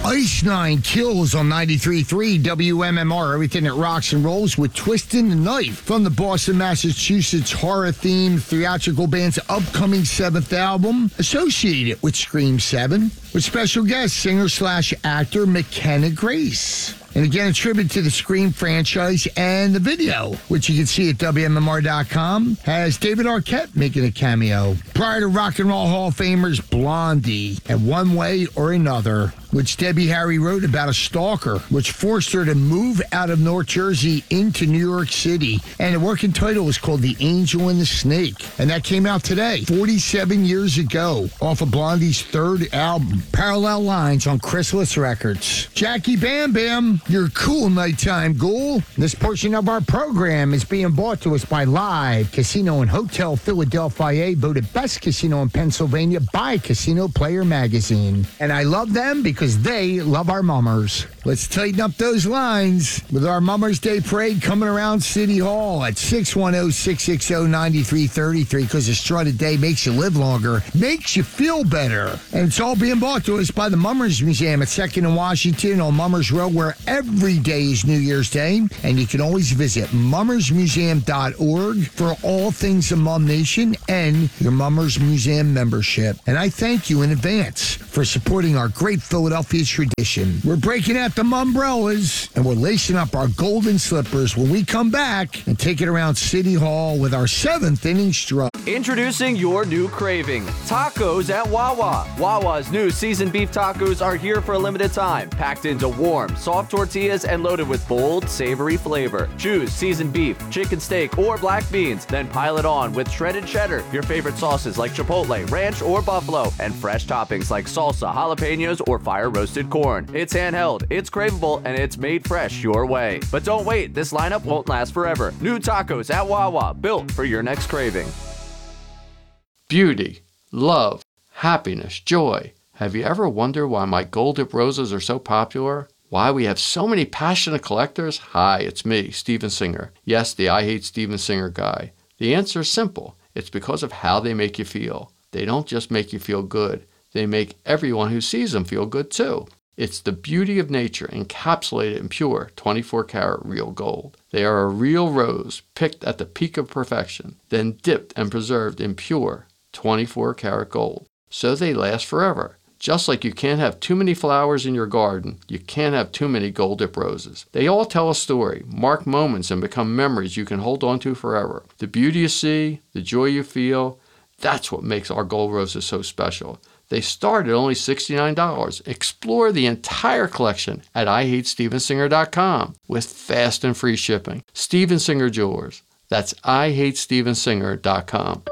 Ice Nine Kills on 93.3 WMMR. Everything that rocks and rolls with Twistin' the Knife from the Boston, Massachusetts horror-themed theatrical band's upcoming 7th album, associated with Scream 7, with special guest singer/actor McKenna Grace. And again, a tribute to the Scream franchise, and the video, which you can see at WMMR.com, has David Arquette making a cameo. Prior to Rock and Roll Hall of Famers Blondie and One Way or Another, which Debbie Harry wrote about a stalker, which forced her to move out of North Jersey into New York City. And the working title was called The Angel and the Snake. And that came out today, 47 years ago, off of Blondie's 3rd album, Parallel Lines, on Chrysalis Records. Jackie Bam Bam, your cool nighttime ghoul. This portion of our program is being brought to us by Live Casino and Hotel Philadelphia, voted best casino in Pennsylvania by Casino Player Magazine. And I love them because they love our mummers. Let's tighten up those lines with our Mummers Day Parade coming around City Hall at 610-660-9333, because a strutted day makes you live longer, makes you feel better. And it's all being brought to us by the Mummers Museum at 2nd and Washington on Mummers Row, where every day is New Year's Day. And you can always visit mummersmuseum.org for all things the Mum Nation and your Mummers Museum membership. And I thank you in advance for supporting our great Philadelphia tradition. We're breaking out the Mumbrellas, and we're lacing up our golden slippers when we come back and take it around City Hall with our 7th inning strut. Introducing your new craving, tacos at Wawa. Wawa's new seasoned beef tacos are here for a limited time, packed into warm, soft tortillas and loaded with bold, savory flavor. Choose seasoned beef, chicken steak, or black beans, then pile it on with shredded cheddar, your favorite sauces like chipotle, ranch, or buffalo, and fresh toppings like salsa, jalapenos, or fire-roasted corn. It's handheld, it's craveable, and it's made fresh your way. But don't wait, this lineup won't last forever. New tacos at Wawa, built for your next craving. Beauty, love, happiness, joy. Have you ever wondered why my gold dip roses are so popular? Why we have so many passionate collectors? Hi, it's me, Steven Singer. Yes, the I Hate Steven Singer guy. The answer is simple. It's because of how they make you feel. They don't just make you feel good. They make everyone who sees them feel good too. It's the beauty of nature encapsulated in pure 24-karat real gold. They are a real rose picked at the peak of perfection, then dipped and preserved in pure 24-karat gold. So they last forever. Just like you can't have too many flowers in your garden, you can't have too many gold dip roses. They all tell a story, mark moments, and become memories you can hold on to forever. The beauty you see, the joy you feel, that's what makes our gold roses so special. They start at only $69. Explore the entire collection at IHateStevenSinger.com with fast and free shipping. Steven Singer Jewelers. That's IHateStevenSinger.com.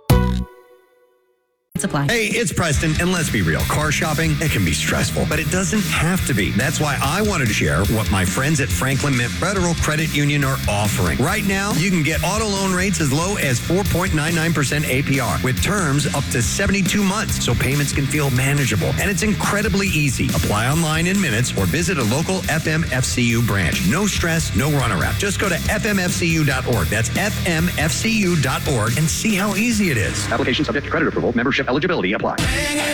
Supply. Hey, it's Preston, and let's be real. Car shopping, it can be stressful, but it doesn't have to be. That's why I wanted to share what my friends at Franklin Mint Federal Credit Union are offering. Right now, you can get auto loan rates as low as 4.99% APR with terms up to 72 months, so payments can feel manageable. And it's incredibly easy. Apply online in minutes or visit a local FMFCU branch. No stress, no runaround. Just go to fmfcu.org. That's fmfcu.org and see how easy it is. Application subject to credit approval. Membership eligibility apply.